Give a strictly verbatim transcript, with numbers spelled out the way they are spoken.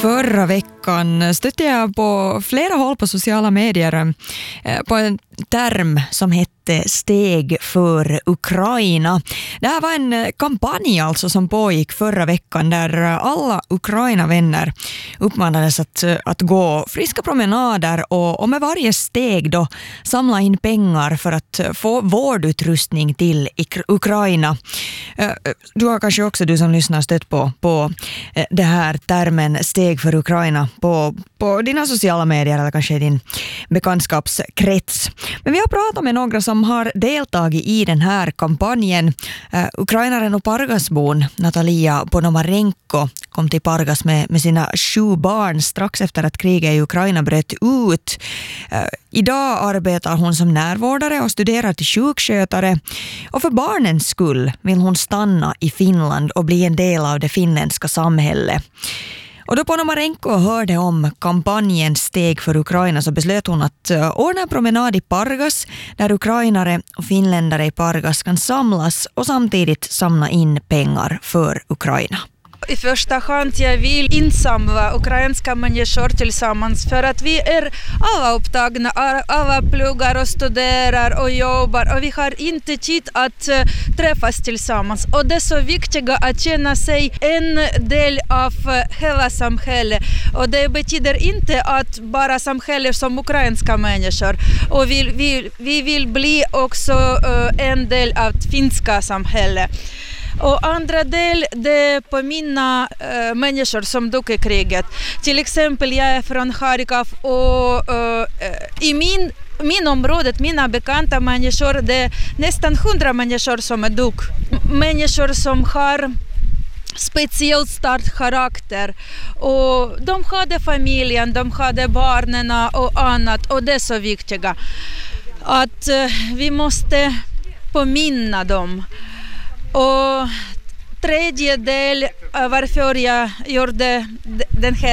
Förra veckan stötte jag på flera håll på sociala medier på en term som hette Steg för Ukraina. Det här var en kampanj alltså som pågick förra veckan där alla Ukraina-vänner uppmanades att, att gå friska promenader och, och med varje steg då samla in pengar för att få vårdutrustning till Ukraina. Du har kanske också, du som lyssnar, stött på, på det här termen Steg för Ukraina på, på dina sociala medier eller kanske din bekantskapskrets. Men vi har pratat med några som har deltagit i den här kampanjen. Uh, ukrainaren och Pargasbon Natalia Ponomarenko kom till Pargas med, med sina sju barn strax efter att kriget i Ukraina bröt ut. Uh, idag arbetar hon som närvårdare och studerar till sjukskötare. Och för barnens skull vill hon stanna i Finland och bli en del av det finländska samhället. Och då Ponomarenko hörde om kampanjen Steg för Ukraina så beslöt hon att ordna en promenad i Pargas där ukrainare och finländare i Pargas kan samlas och samtidigt samla in pengar för Ukraina. I första hand jag vill insamla ukrainska människor tillsammans för att vi är alla upptagna, alla pluggar och studerar och jobbar och vi har inte tid att uh, träffas tillsammans. Och det är så viktigt att känna sig en del av uh, hela samhället. Och det betyder inte att bara samhället som ukrainska människor. Och vi, vi, vi vill bli också uh, en del av finska samhället. Och andra del, det är på mina äh, människor som dog i kriget. Till exempel jag är från Harkov och äh, i min, min område, mina bekanta människor, det är nästan hundra människor som är dog. Människor som har speciellt stark karaktär och de hade familjen, de hade barnen och annat och det är så viktigt att äh, vi måste påminna dem. Och tredje del varför jag gjorde den här